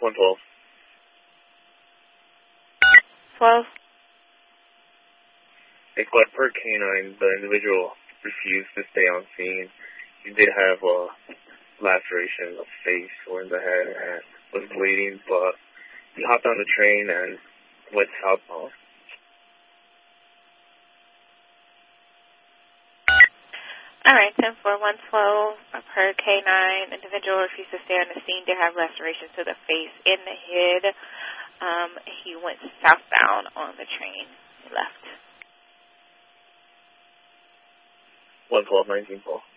112. 12. A quad per canine, the individual refused to stay on scene. He did have a laceration of face or in the head and was bleeding, but he hopped on the train and went southbound. All right, 10-4, 112 per K9. Individual refused to stay on the scene. Did have lacerations to the face and the head. He went southbound on the train. He left. 112, 19 call.